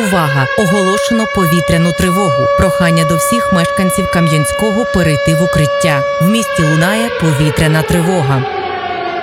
Увага! Оголошено повітряну тривогу. Прохання до всіх мешканців Кам'янського перейти в укриття. В місті лунає повітряна тривога.